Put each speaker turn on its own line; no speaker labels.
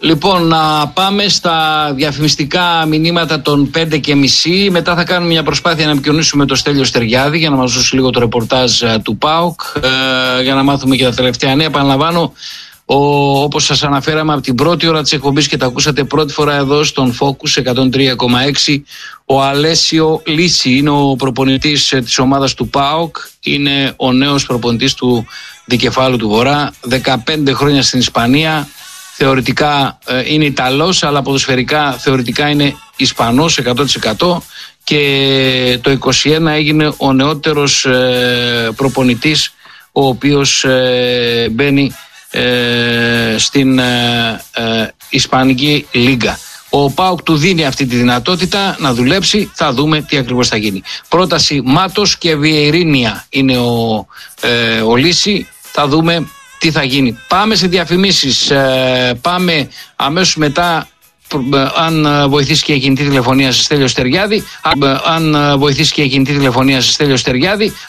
Λοιπόν, να πάμε στα διαφημιστικά μηνύματα των 5:30. Μετά θα κάνουμε μια προσπάθεια να επικοινωνήσουμε τον Στέλιο Στεριάδη για να μας δώσει λίγο το ρεπορτάζ του ΠΑΟΚ, για να μάθουμε και τα τελευταία νέα. Επαναλαμβάνω, όπως σας αναφέραμε από την πρώτη ώρα της εκπομπής και τα ακούσατε πρώτη φορά εδώ στον Focus 103,6, ο Αλέσιο Λύση είναι ο προπονητής της ομάδας του ΠΑΟΚ. Είναι ο νέος προπονητής του Δικεφάλου του Βορρά, 15 χρόνια στην Ισπανία. Θεωρητικά είναι Ιταλός, αλλά ποδοσφαιρικά θεωρητικά είναι Ισπανός 100%, και το 21 έγινε ο νεότερος προπονητής ο οποίος μπαίνει στην Ισπανική Λίγκα. Ο ΠΑΟΚ του δίνει αυτή τη δυνατότητα να δουλέψει. Θα δούμε τι ακριβώς θα γίνει. Πρόταση Μάτος και Βιερίνια είναι ο Λύση. Θα δούμε τι θα γίνει. Πάμε σε διαφημίσεις. Πάμε αμέσως μετά, αν βοηθήσει και η κινητή τηλεφωνία σε Στέλιο Στεριάδη.